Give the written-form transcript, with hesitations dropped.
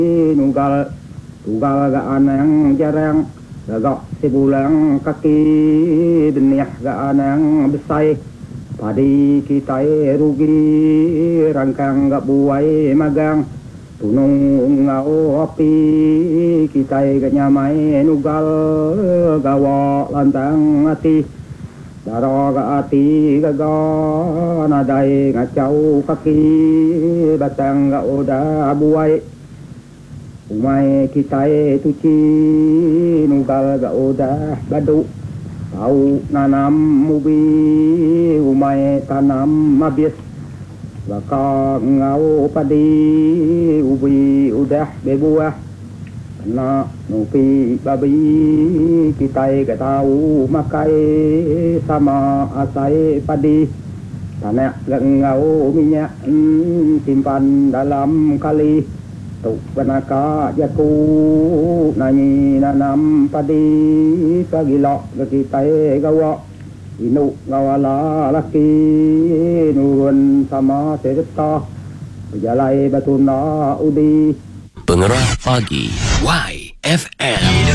Nugal tugal gaan yang jarang gagak sebulan kaki benih gaan yang besar padi kita rugi rangkang gak buai magang tunung ngau api kita gak nyamai nugal gawa lantang hati daro gak hati gagal nadai ngacau kaki batang gak udah buai umai kita tuci nugal gak udah badu tahu nanam ubi umai tanam habis bakal ngau padi ubi udah berbuah kena nupi babi kita gak tahu makai sama asai padi tanah gak ngau minyak simpan dalam kali tu penaka jaku nani nanam padi pagilok kita gawa inu gawala laki nurun sama serta berjalai batuna udi Pengerah Pagi YFM.